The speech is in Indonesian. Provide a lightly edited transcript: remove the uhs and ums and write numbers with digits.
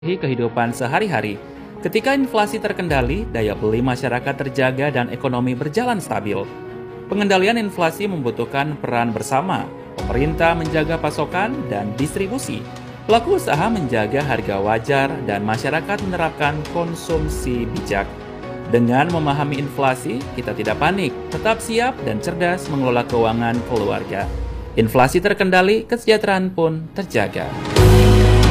kehidupan sehari-hari. Ketika inflasi terkendali, daya beli masyarakat terjaga dan ekonomi berjalan stabil. Pengendalian inflasi membutuhkan peran bersama. Pemerintah menjaga pasokan dan distribusi. Pelaku usaha menjaga harga wajar dan masyarakat menerapkan konsumsi bijak. Dengan memahami inflasi, kita tidak panik, tetap siap dan cerdas mengelola keuangan keluarga. Inflasi terkendali, kesejahteraan pun terjaga.